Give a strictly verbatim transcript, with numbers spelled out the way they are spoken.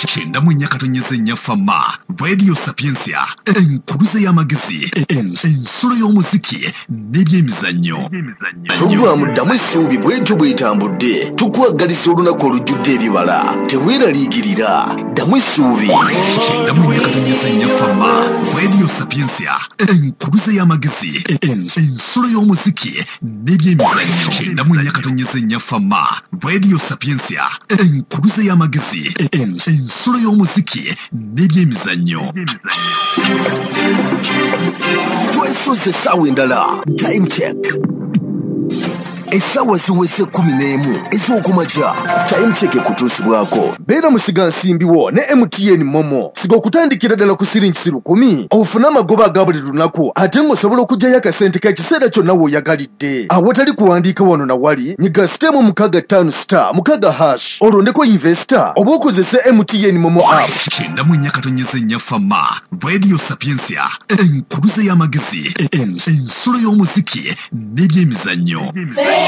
Shenda munyakatonyeze nyafama Radio Sapiensia enkuluze y'amagezi ensolo y'omuziki n'ebyemizannyo. Programu ddamu essuubi bw'etyo bw'etambudde tukwagalisa olunaku olujjudde ebibala teweeraliikirira ddamu essuubi. Shenda munyakatonyeze nyafama Radio Sapiensia enkuluze y'amagezi ensolo y'omuziki n'ebyemizannyo. Shenda munyakatonyeze nyafama Radio Sapiensia enkuluze y'amagezi ensolo y'omuziki n'ebyemizannyo. Twesoze essaawa endala time check. Essaawa ziweze kumi n'emu ez'okumakya time check ekutuusibwako. Beera musiga nsimbiwo ne M T N Momo siga okutandikira ddala ku siringi lukumi ofune amagoba aga buli lunaku ate ng'osobola okuggyayo akasente k'ekiseera kyonna w'oyagalidde. Awatali kuwandiika wano na wali nyiga sitemu mukaaga ttaano star mukaaga hash olondeko investor oba okozese M T N Momo app. Shenda munyakatonyeze nyafama Radio Sapiensia enkuluze y'amagezi ensolo y'omuziki n'ebyemizannyo.